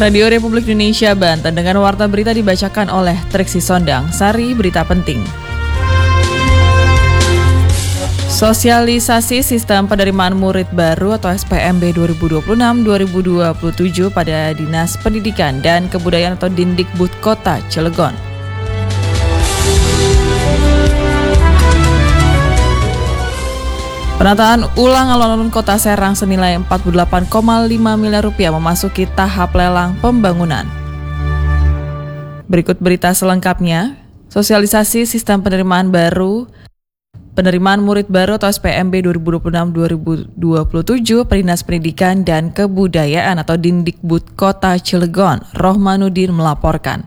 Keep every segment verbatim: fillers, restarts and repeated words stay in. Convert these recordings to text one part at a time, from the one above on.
Radio Republik Indonesia Banten dengan warta berita dibacakan oleh Triksi Sondang. Sari berita penting. Sosialisasi sistem penerimaan murid baru atau S P M B dua ribu dua puluh enam dua ribu dua puluh tujuh pada Dinas Pendidikan dan Kebudayaan atau Dindikbud Kota Cilegon. Penataan ulang alun-alun Kota Serang senilai empat puluh delapan koma lima miliar rupiah memasuki tahap lelang pembangunan. Berikut berita selengkapnya. Sosialisasi sistem penerimaan baru penerimaan murid baru atau S P M B dua ribu dua puluh enam dua ribu dua puluh tujuh Dinas Pendidikan dan Kebudayaan atau Dindikbud Kota Cilegon. Rohmanuddin melaporkan.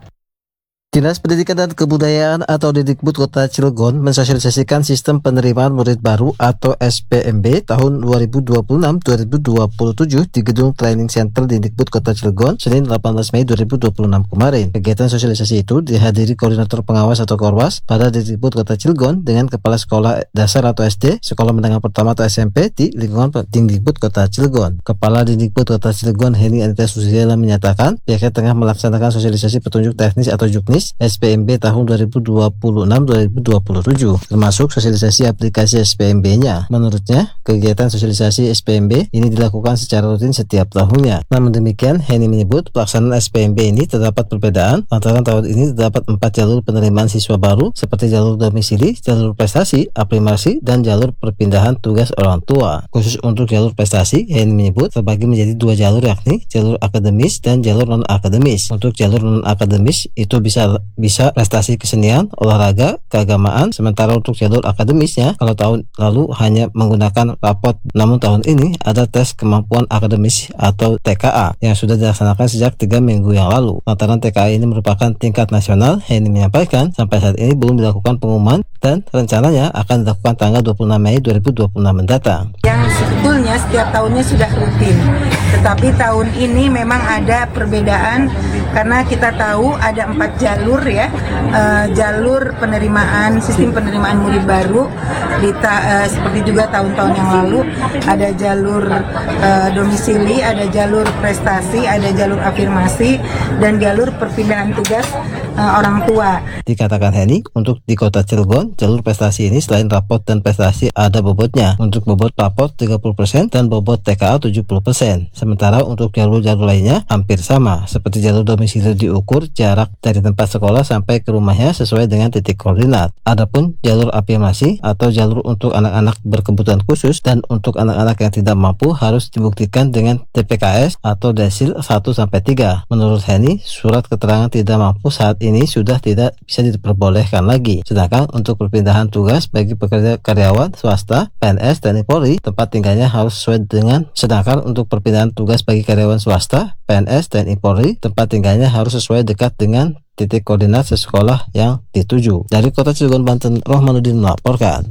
Dinas Pendidikan dan Kebudayaan atau Dindikbud Kota Cilegon mensosialisasikan sistem penerimaan murid baru atau S P M B tahun dua ribu dua puluh enam dua ribu dua puluh tujuh di Gedung Training Center Dindikbud Kota Cilegon Senin delapan belas Mei dua ribu dua puluh enam kemarin. Kegiatan sosialisasi itu dihadiri Koordinator Pengawas atau Korwas pada Dindikbud Kota Cilegon dengan Kepala Sekolah Dasar atau S D, Sekolah Menengah Pertama atau S M P di lingkungan Dindikbud Kota Cilegon. Kepala Dindikbud Kota Cilegon Heni Anita Susiela menyatakan pihaknya tengah melaksanakan sosialisasi petunjuk teknis atau juknis S P M B tahun dua ribu dua puluh enam dua ribu dua puluh tujuh, termasuk sosialisasi aplikasi S P M B-nya. Menurutnya, kegiatan sosialisasi S P M B ini dilakukan secara rutin setiap tahunnya. Namun demikian, Heni menyebut pelaksanaan S P M B ini terdapat perbedaan lantaran tahun ini terdapat empat jalur penerimaan siswa baru seperti jalur domisili, jalur prestasi, aprimasi, dan jalur perpindahan tugas orang tua. Khusus untuk jalur prestasi, Heni menyebut terbagi menjadi dua jalur yakni jalur akademis dan jalur non-akademis. Untuk jalur non-akademis itu bisa bisa prestasi kesenian, olahraga, keagamaan, sementara untuk jalur akademisnya kalau tahun lalu hanya menggunakan rapot, namun tahun ini ada tes kemampuan akademis atau T K A yang sudah dilaksanakan sejak tiga minggu yang lalu. Lantaran T K A ini merupakan tingkat nasional, Heni menyampaikan sampai saat ini belum dilakukan pengumuman dan rencananya akan dilakukan tanggal dua puluh enam Mei dua ribu dua puluh enam mendatang. Yang sebetulnya setiap tahunnya sudah rutin, tetapi tahun ini memang ada perbedaan karena kita tahu ada empat jalur ya, uh, jalur penerimaan sistem penerimaan murid baru di ta, uh, seperti juga tahun-tahun yang lalu ada jalur uh, domisili, ada jalur prestasi, ada jalur afirmasi dan jalur perpindahan tugas uh, orang tua. Dikatakan Heni, untuk di Kota Cilegon jalur prestasi ini selain rapot dan prestasi ada bobotnya. Untuk bobot rapot tiga puluh persen dan bobot T K A tujuh puluh persen. Sementara untuk jalur-jalur lainnya hampir sama, seperti jalur domisili diukur jarak dari tempat sekolah sampai ke rumahnya sesuai dengan titik koordinat. Adapun jalur afirmasi atau jalur untuk anak-anak berkebutuhan khusus dan untuk anak-anak yang tidak mampu harus dibuktikan dengan T P K S atau desil satu sampai tiga. Menurut Heni, surat keterangan tidak mampu saat ini sudah tidak bisa diperbolehkan lagi. Sedangkan untuk perpindahan tugas bagi pekerja karyawan swasta, P N S, T N I Polri, tempat tinggalnya harus sesuai dengan sedangkan untuk perpindahan tugas bagi karyawan swasta, P N S, T N I Polri, tempat tinggalnya harus sesuai dekat dengan titik koordinat sekolah yang dituju. Dari Kota Cilegon, Banten, Rohmanuddin melaporkan.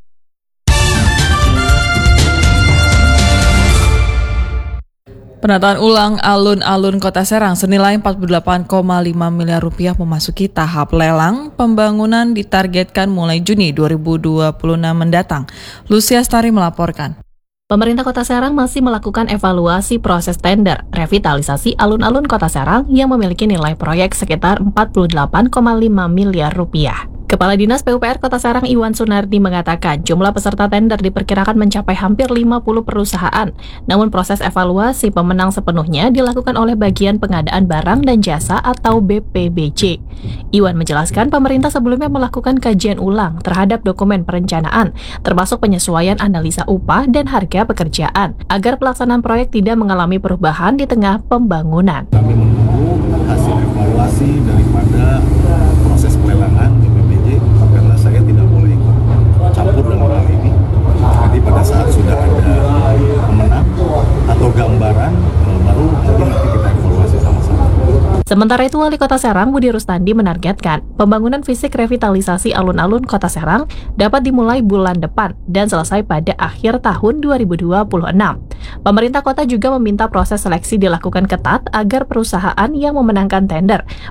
Penataan ulang alun-alun Kota Serang senilai empat puluh delapan koma lima miliar rupiah memasuki tahap lelang pembangunan ditargetkan mulai Juni dua ribu dua puluh enam mendatang. Lucia Stari melaporkan. Pemerintah Kota Serang masih melakukan evaluasi proses tender revitalisasi alun-alun Kota Serang yang memiliki nilai proyek sekitar empat puluh delapan koma lima miliar rupiah. Kepala Dinas P U P R Kota Serang Iwan Sunardi mengatakan jumlah peserta tender diperkirakan mencapai hampir lima puluh perusahaan. Namun proses evaluasi pemenang sepenuhnya dilakukan oleh Bagian Pengadaan Barang dan Jasa atau B P B J. Iwan menjelaskan pemerintah sebelumnya melakukan kajian ulang terhadap dokumen perencanaan, termasuk penyesuaian analisa upah dan harga pekerjaan, agar pelaksanaan proyek tidak mengalami perubahan di tengah pembangunan. Kami menunggu hasil evaluasi daripada proses pelelangan B P B J karena saya tidak boleh ikut campur dalam hal ini. Jadi pada saat sudah ada pemenang atau gambaran baru mungkin nanti kita evaluasi sama-sama. Sementara itu, Wali Kota Serang Budi Rustandi menargetkan pembangunan fisik revitalisasi alun-alun Kota Serang dapat dimulai bulan depan dan selesai pada akhir tahun dua ribu dua puluh enam. Pemerintah kota juga meminta proses seleksi dilakukan ketat agar perusahaan yang memenangkan tender